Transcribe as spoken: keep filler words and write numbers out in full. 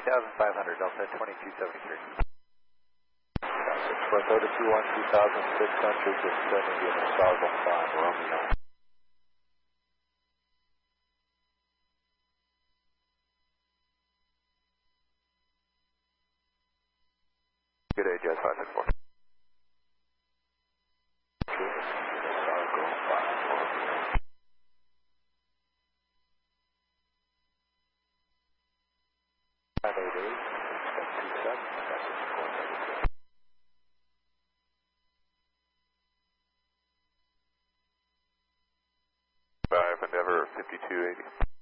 three thousand five hundred, Delta twenty-two seventy-three. six four zero two one two thousand six hundred, descending in one thousand five, Romeo. Good day, Jazz five six four. five eight eight, expect two seven, message four thirty-six. five Endeavor fifty-two eighty.